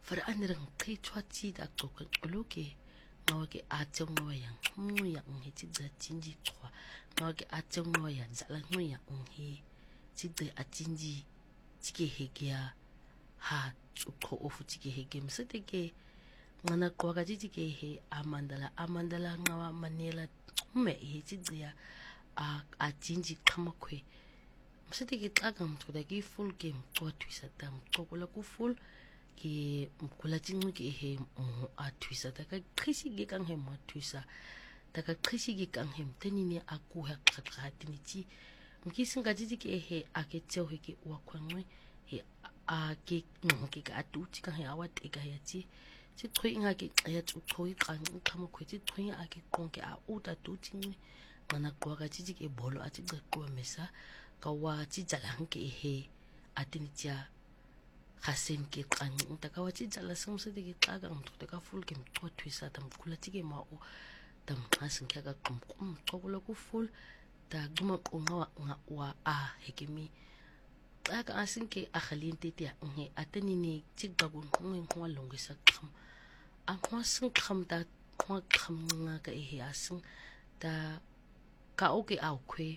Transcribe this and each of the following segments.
for anderen qitwa ti da qoloke ngawake atse ngawa yang nguya ngithi dzatinji qwa ngawake atse ngawa ya zala nguya ngi tsidze atinji tike hegia ha tsukho ofu tike hege mseteke ngana qwaka tike he amandala ngawa manela me he tsidze atinji qamakwe mseteke xaka mthoda ki full game qwathwisa tam qokola ku full ke mkula tingu ke he mo athwisa ta ka qhisi ke kang he mo athwisa ta ka qhisi ke kang he mtenini aku ha qhatini ti mkisinga titi ke he aketseo he ke wa khwanwe he a ke ke ka tuti ka he awat e ka ya ti tshwinga ke ya tshoi qang qhamo khwetsi tshwinga a ke konke a uta tuti ngana qwaka titi ke bolo a ti qwa mesa ka wa ti jalang ke he atini tia khasen ke qang nta ka wa ti jala semse de ke xaka mtho ka full ke mqothwisa ta mkhula tike ma o ta mqasin ke ka qumqum qokola ku full ta guma qonga wa a hekemi xaka asinke a khalinte ti nge atani ni tigba ku ngwa longisa qam a khwasin qam ta khwa qam nga ka e asin ta ka oke a khwe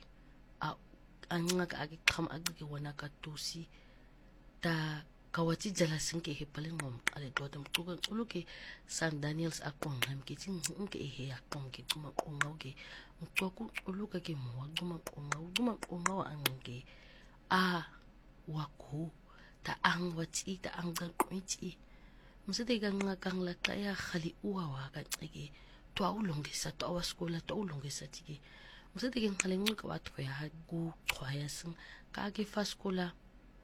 a nga ka ake qam a ke wona ka tusi ta kawati jala sinke he palen ngom ale to tam tuka uluke San Daniels akong ham ke tin nke he akong ke tuma konga ke mtoku uluka ke mo guma konga wa ange a wako ta ang wati ta ang ga kwiti msete ga nga kang la kaya khali uwa wa ka tseke to ulongisa to awaskola to ulongisa tike msete ke khale ngka wa to ya gu khwaya sing ka ke faskola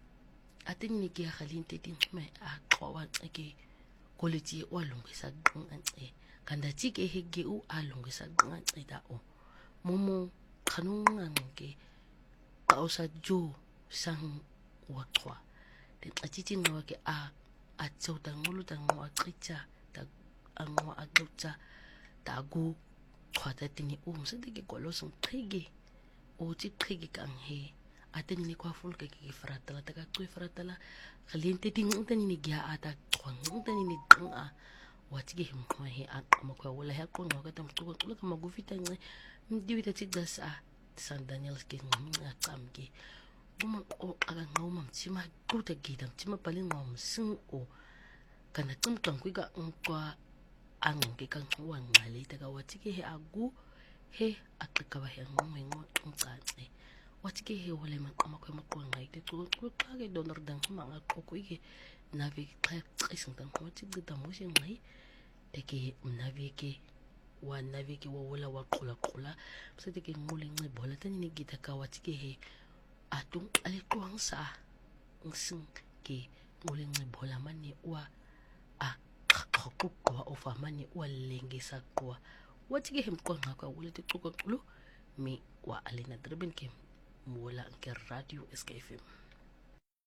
atini ke khalinte tin me a qwa ke quality wa longisa ngantse kanda tike hege u a longisa ngantse da o momo khanunga nke ka osa jo sang wa qwa de atiti ngawa ke a tsota ngulu ta ngwa qitsa ta angwa a qutsa ta gu qwata tini o msede ke kolosong qhige o ti qhige kang he ateni ni kwa full ke fratala ta ka qwi fratala khalinte ting tani ni gya ata qwang tani ni qanga wati ke himkhwa he a qama wala ha qonga ka tam tuko tulo ka magufita nge mdiwita tigasa San Daniels ke ngamnga qamke uma o aga ngoma mtsima kuta gida mtsima pale ngom sing o kana qimqang kwika nkwa ange ka ngwa ngale ta ka wati ke he agu he aqika ba he ngwe ngwa qinqanxe wati ke he wala maqama kwa maqonga ite tuko qake donor dan manga qoko ike navi qising dan wati gida moshi ngai teke navi ke wa wala wa qola msete ke ngule ngai bola tani ni gita ka wati ke he atung ale kwang sa ngsing ke ngule ngai bola mani wa a qhaqwa ofa mani wa lengisa kwa wati ke himqonga kwa wala te tuko mi wa alena dribin ke mola nke radio SKFM